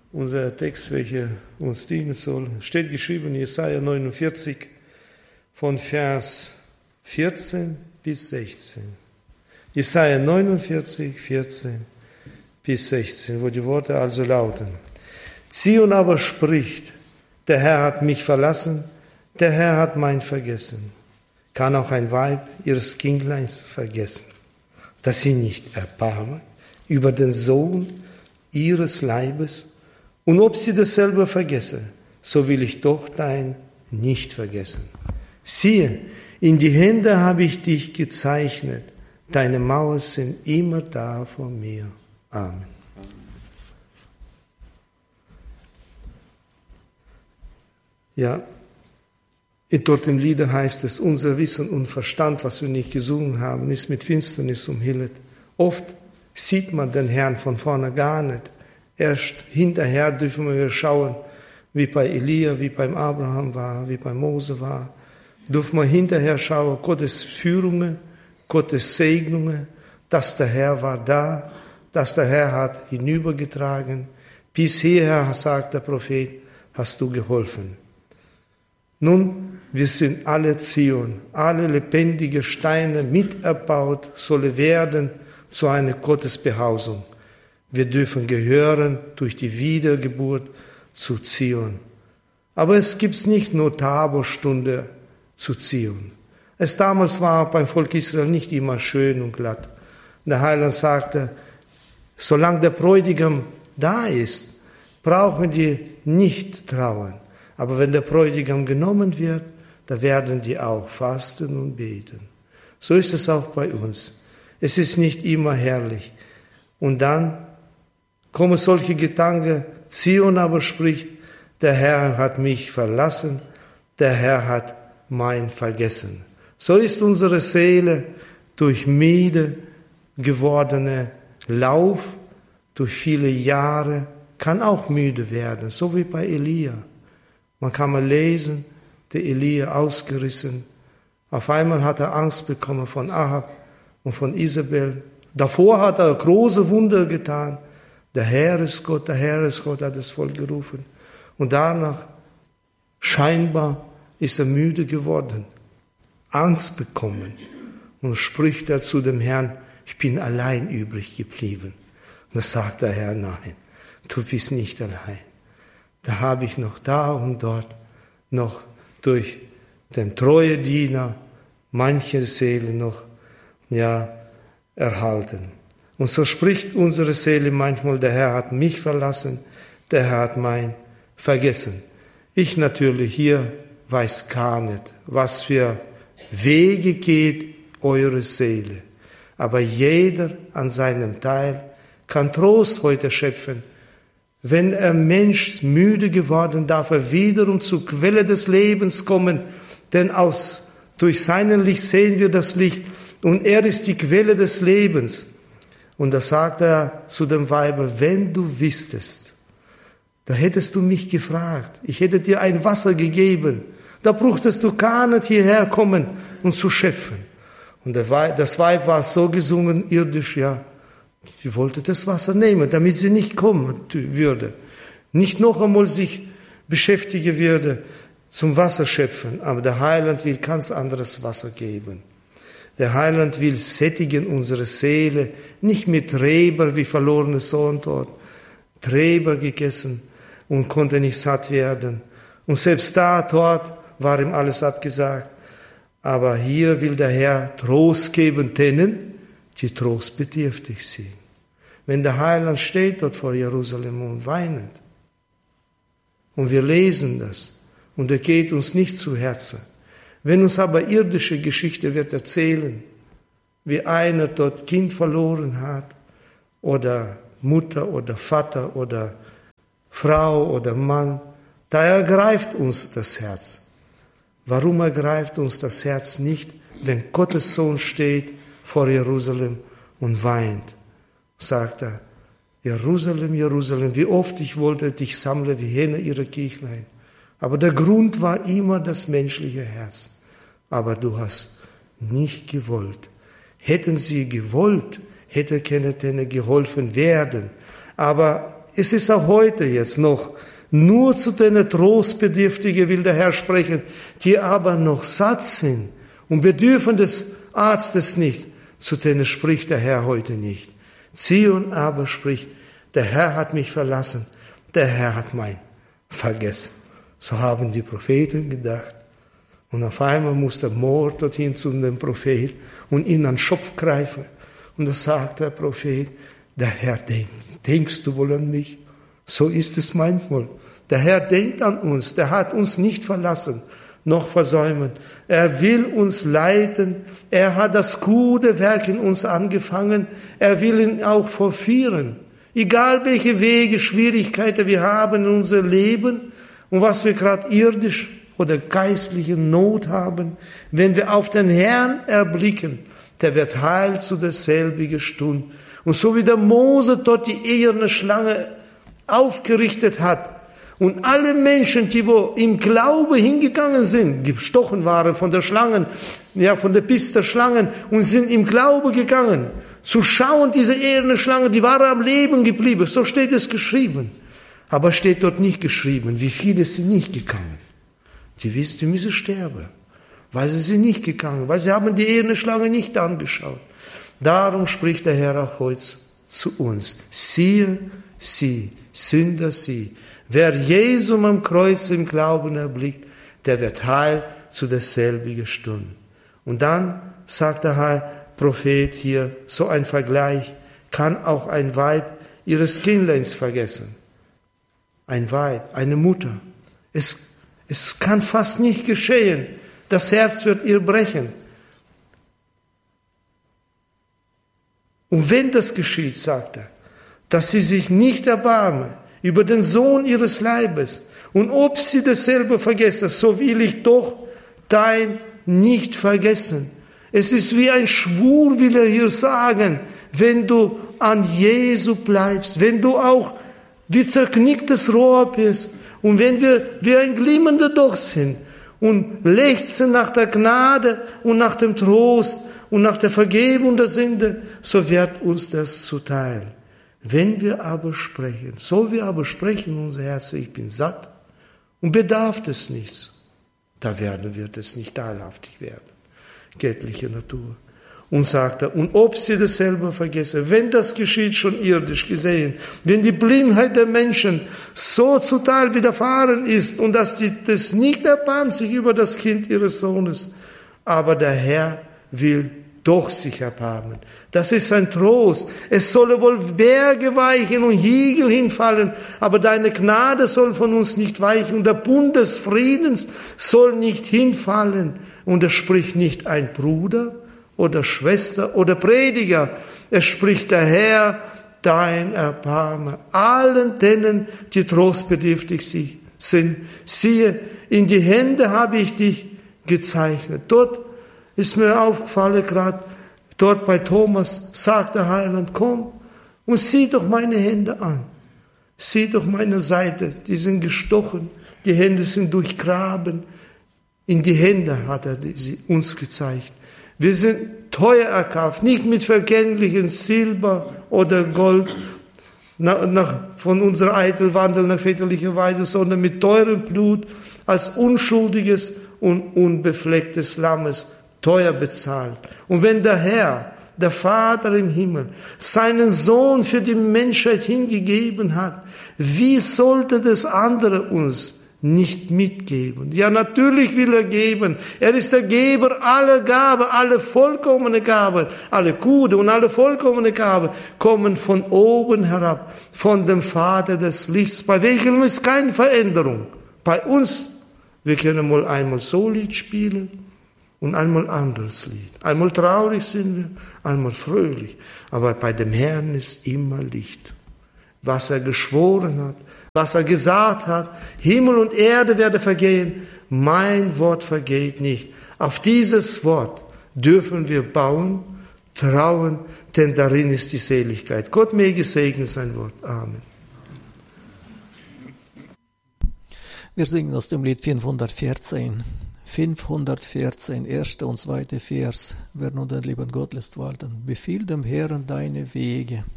Unser Text, welcher uns dienen soll, steht geschrieben in Jesaja 49 von Vers 14 bis 16. Jesaja 49, 14 bis 16, wo die Worte also lauten: Zion aber spricht, der Herr hat mich verlassen, der Herr hat mein vergessen. Kann auch ein Weib ihres Kindleins vergessen, dass sie nicht erbarme über den Sohn ihres Leibes? Und ob sie dasselbe vergesse, so will ich doch dein nicht vergessen. Siehe, in die Hände habe ich dich gezeichnet, deine Mauern sind immer da vor mir. Amen. Ja, dort im Lieder heißt es, unser Wissen und Verstand, was wir nicht gesungen haben, ist mit Finsternis umhüllet. Oft sieht man den Herrn von vorne gar nicht. Erst hinterher dürfen wir schauen, wie bei Elia, wie beim Abraham war, wie bei Mose war. Dürfen wir hinterher schauen, Gottes Führungen, Gottes Segnungen, dass der Herr war da, dass der Herr hat hinübergetragen. Bis hierher, sagt der Prophet, hast du geholfen. Nun, wir sind alle Zion, alle lebendige Steine miterbaut, solle werden zu einer Gottesbehausung. Wir dürfen gehören durch die Wiedergeburt zu Zion. Aber es gibt nicht nur Taborstunde zu Zion. Es damals war beim Volk Israel nicht immer schön und glatt. Der Heiland sagte, solange der Bräutigam da ist, brauchen die nicht trauern. Aber wenn der Bräutigam genommen wird, da werden die auch fasten und beten. So ist es auch bei uns. Es ist nicht immer herrlich. Und dann kommen solche Gedanken, Zion aber spricht, der Herr hat mich verlassen, der Herr hat mein vergessen. So ist unsere Seele durch müde gewordene Lauf, durch viele Jahre, kann auch müde werden, so wie bei Elia. Man kann mal lesen, der Elia ausgerissen. Auf einmal hat er Angst bekommen von Ahab und von Isabel. Davor hat er große Wunder getan. Der Herr ist Gott, hat das Volk gerufen. Und danach, scheinbar, ist er müde geworden, Angst bekommen. Und spricht er zu dem Herrn, ich bin allein übrig geblieben. Und da sagt der Herr, nein, du bist nicht allein. Da habe ich noch da und dort noch durch den treuen Diener manche Seele noch, erhalten. Und so spricht unsere Seele manchmal, der Herr hat mich verlassen, der Herr hat mein vergessen. Ich natürlich hier weiß gar nicht, was für Wege geht eure Seele. Aber jeder an seinem Teil kann Trost heute schöpfen. Wenn ein Mensch müde geworden, darf er wiederum zur Quelle des Lebens kommen, denn durch seinen Licht sehen wir das Licht und er ist die Quelle des Lebens. Und da sagt er zu dem Weiber, wenn du wüsstest, da hättest du mich gefragt, ich hätte dir ein Wasser gegeben, da brauchtest du gar nicht hierher kommen und zu schöpfen. Und das Weib war so gesungen, irdisch, sie wollte das Wasser nehmen, damit sie nicht kommen würde. Nicht noch einmal sich beschäftigen würde zum Wasser schöpfen. Aber der Heiland will ganz anderes Wasser geben. Der Heiland will sättigen unsere Seele, nicht mit Treber wie verlorene Sohn dort. Treber gegessen und konnte nicht satt werden. Und selbst dort war ihm alles abgesagt. Aber hier will der Herr Trost geben denen, die trostbedürftig sind. Wenn der Heiland steht dort vor Jerusalem und weinet, und wir lesen das, und er geht uns nicht zu Herzen. Wenn uns aber irdische Geschichte wird erzählen, wie einer dort Kind verloren hat, oder Mutter oder Vater oder Frau oder Mann, da ergreift uns das Herz. Warum ergreift uns das Herz nicht, wenn Gottes Sohn steht vor Jerusalem und weint? Sagt er, Jerusalem, Jerusalem, wie oft ich wollte dich sammeln wie Hähne ihre Kichlein. Aber der Grund war immer das menschliche Herz. Aber du hast nicht gewollt. Hätten sie gewollt, hätte denen geholfen werden. Aber es ist auch heute jetzt noch, nur zu den Trostbedürftigen will der Herr sprechen, die aber noch satt sind und bedürfen des Arztes nicht, zu denen spricht der Herr heute nicht. Zion aber spricht, der Herr hat mich verlassen, der Herr hat mein vergessen. So haben die Propheten gedacht. Und auf einmal muss der Mord dorthin zu dem Prophet und ihn an den Schopf greifen. Und da sagt der Prophet, der Herr denkt, denkst du wohl an mich? So ist es manchmal. Der Herr denkt an uns, der hat uns nicht verlassen, noch versäumen. Er will uns leiten, er hat das gute Werk in uns angefangen, er will ihn auch vollführen. Egal welche Wege, Schwierigkeiten wir haben in unserem Leben und was wir gerade irdisch oder geistliche Not haben, wenn wir auf den Herrn erblicken, der wird heil zu derselbigen Stunde. Und so wie der Mose dort die eherne Schlange aufgerichtet hat und alle Menschen, die wo im Glaube hingegangen sind, gestochen waren von der Schlangen, ja von der Biss der Schlangen und sind im Glaube gegangen, zu schauen, diese eherne Schlange, die war am Leben geblieben, so steht es geschrieben. Aber steht dort nicht geschrieben, wie viele sind nicht gegangen. Die wissen, die müssen sterben, weil sie sind nicht gegangen, weil sie haben die eherne Schlange nicht angeschaut. Darum spricht der Herr auch heute zu uns. Siehe, sie, Sünder, sie. Wer Jesum am Kreuz im Glauben erblickt, der wird heil zu derselbigen Stunde. Und dann sagt der Prophet hier, so ein Vergleich, kann auch ein Weib ihres Kindleins vergessen. Ein Weib, eine Mutter. Es kann fast nicht geschehen. Das Herz wird ihr brechen. Und wenn das geschieht, sagt er, dass sie sich nicht erbarme über den Sohn ihres Leibes, und ob sie dasselbe vergesse, so will ich doch dein nicht vergessen. Es ist wie ein Schwur, will er hier sagen, wenn du an Jesu bleibst, wenn du auch wie zerknicktes Rohr bist und wenn wir wie ein glimmender Docht sind und lechzen nach der Gnade und nach dem Trost und nach der Vergebung der Sünde, so wird uns das zuteil. Wenn wir aber sprechen, so wir aber sprechen unser Herz, ich bin satt und bedarf des nichts, da wird es nicht teilhaftig werden, göttliche Natur. Und sagt er, und ob sie dasselbe vergessen, wenn das geschieht, schon irdisch gesehen, wenn die Blindheit der Menschen so zuteil widerfahren ist und dass die das nicht erbarmt sich über das Kind ihres Sohnes, aber der Herr will doch sich erbarmen. Das ist ein Trost. Es solle wohl Berge weichen und Hügel hinfallen, aber deine Gnade soll von uns nicht weichen und der Bund des Friedens soll nicht hinfallen. Und es spricht nicht ein Bruder oder Schwester oder Prediger. Es spricht der Herr, dein Erbarmen. Allen denen, die trostbedürftig sind. Siehe, in die Hände habe ich dich gezeichnet. Dort ist mir aufgefallen, gerade dort bei Thomas, sagt der Heiland, komm und sieh doch meine Hände an. Sieh doch meine Seite, die sind gestochen, die Hände sind durchgraben. In die Hände hat er sie uns gezeigt. Wir sind teuer erkauft, nicht mit vergänglichen Silber oder Gold, von unserer eitel Wandel nach väterlicher Weise, sondern mit teurem Blut als unschuldiges und unbeflecktes Lammes teuer bezahlt. Und wenn der Herr, der Vater im Himmel, seinen Sohn für die Menschheit hingegeben hat, wie sollte das andere uns nicht mitgeben? Ja, natürlich will er geben. Er ist der Geber aller Gabe, alle vollkommene Gabe, alle gute und alle vollkommene Gabe kommen von oben herab, von dem Vater des Lichts, bei welchem ist keine Veränderung. Bei uns, wir können wohl einmal so Lied spielen und einmal anderes Lied. Einmal traurig sind wir, einmal fröhlich. Aber bei dem Herrn ist immer Licht. Was er geschworen hat, was er gesagt hat, Himmel und Erde werde vergehen, mein Wort vergeht nicht. Auf dieses Wort dürfen wir bauen, trauen, denn darin ist die Seligkeit. Gott möge segnen sein Wort. Amen. Wir singen aus dem Lied 514. 514, 1. und 2. Vers. Wer nun den lieben Gott lässt walten, befiehl dem Herrn deine Wege.